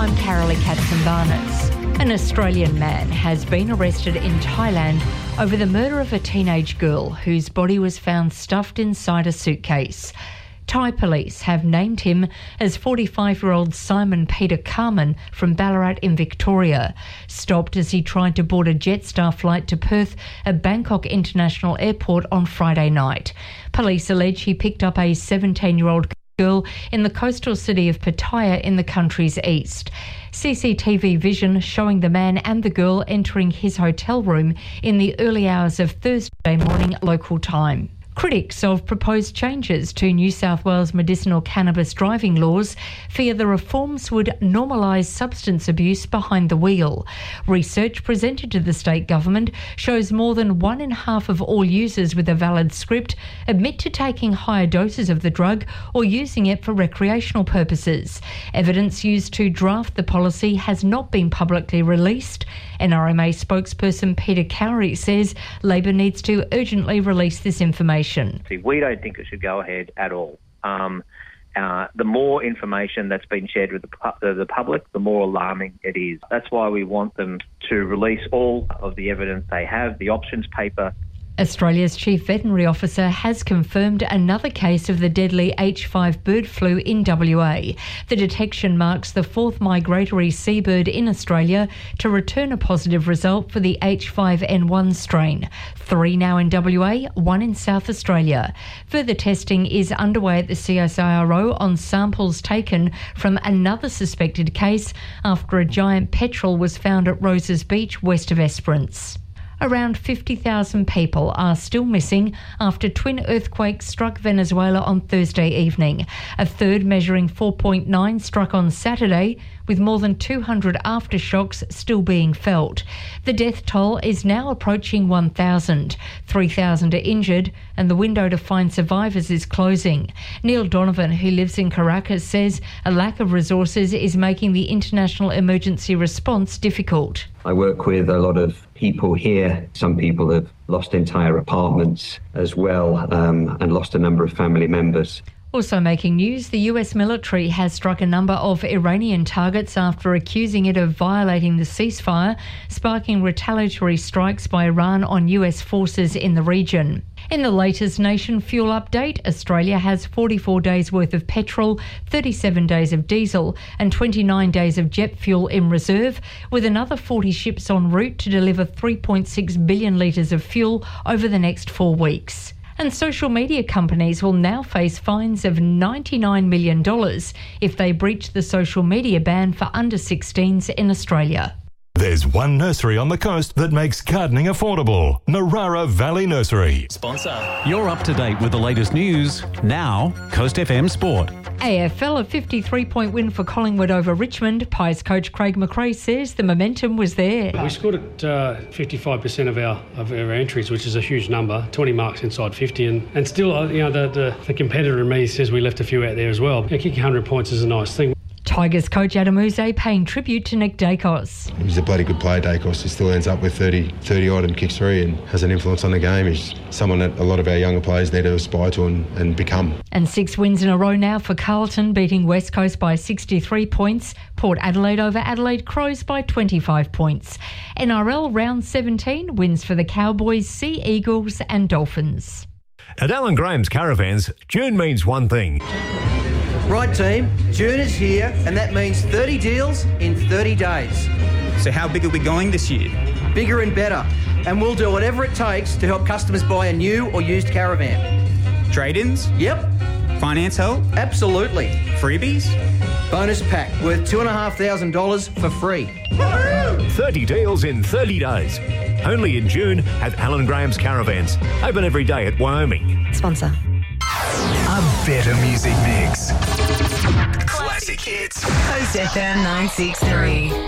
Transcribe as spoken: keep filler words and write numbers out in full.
I'm Carolee Katzenbarnes. An Australian man has been arrested in Thailand over the murder of a teenage girl whose body was found stuffed inside a suitcase. Thai police have named him as forty-five-year-old Simon Peter Carman from Ballarat in Victoria, stopped as he tried to board a Jetstar flight to Perth at Bangkok International Airport on Friday night. Police allege he picked up a seventeen-year-old girl in the coastal city of Pattaya in the country's east. C C T V vision showing the man and the girl entering his hotel room in the early hours of Thursday morning local time. Critics of proposed changes to New South Wales medicinal cannabis driving laws fear the reforms would normalise substance abuse behind the wheel. Research presented to the state government shows more than one in half of all users with a valid script admit to taking higher doses of the drug or using it for recreational purposes. Evidence used to draft the policy has not been publicly released. N R M A spokesperson Peter Cowrie says Labor needs to urgently release this information. We don't think it should go ahead at all. Um, uh, the more information that's been shared with the, pu- the public, the more alarming it is. That's why we want them to release all of the evidence they have, the options paper. Australia's Chief Veterinary Officer has confirmed another case of the deadly H five bird flu in W A. The detection marks the fourth migratory seabird in Australia to return a positive result for the H five N one strain. Three now in W A, one in South Australia. Further testing is underway at the C S I R O on samples taken from another suspected case after a giant petrel was found at Roses Beach, west of Esperance. Around fifty thousand people are still missing after twin earthquakes struck Venezuela on Thursday evening. A third, measuring four point nine, struck on Saturday, with more than two hundred aftershocks still being felt. The death toll is now approaching one thousand. three thousand are injured, and the window to find survivors is closing. Neil Donovan, who lives in Caracas, says a lack of resources is making the international emergency response difficult. I work with a lot of people here. Some people have lost entire apartments as well, um, and lost a number of family members. Also making news, the U S military has struck a number of Iranian targets after accusing it of violating the ceasefire, sparking retaliatory strikes by Iran on U S forces in the region. In the latest Nation Fuel update, Australia has forty-four days worth of petrol, thirty-seven days of diesel and twenty-nine days of jet fuel in reserve, with another forty ships en route to deliver three point six billion litres of fuel over the next four weeks. And social media companies will now face fines of ninety-nine million dollars if they breach the social media ban for under sixteens in Australia. There's one nursery on the coast that makes gardening affordable. Narara Valley Nursery. Sponsor. You're up to date with the latest news. Now, Coast F M Sport. A F L, a fifty-three point win for Collingwood over Richmond. Pies coach Craig McRae says the momentum was there. We scored at uh, fifty-five percent of our of our entries, which is a huge number, twenty marks inside fifty. And, and still, uh, you know, the, the, the competitor in me says we left a few out there as well. You know, kicking one hundred points is a nice thing. Tigers coach Adam Uze paying tribute to Nick Dacos. He's a bloody good player, Dacos. He still ends up with thirty, thirty odd and kicks three and has an influence on the game. He's someone that a lot of our younger players need to aspire to and, and become. And six wins in a row now for Carlton, beating West Coast by sixty-three points. Port Adelaide over Adelaide Crows by twenty-five points. N R L round seventeen, wins for the Cowboys, Sea Eagles and Dolphins. At Alan Graham's Caravans, June means one thing. Right team, June is here and that means thirty deals in thirty days. So how big are we going this year? Bigger and better. And we'll do whatever it takes to help customers buy a new or used caravan. Trade-ins? Yep. Finance help? Absolutely. Freebies? Bonus pack worth two thousand five hundred dollars for free. thirty deals in thirty days. Only in June at Alan Graham's Caravans. Open every day at Wyoming. Sponsor. A better music mix. Classic hits. Coast F M nine six three.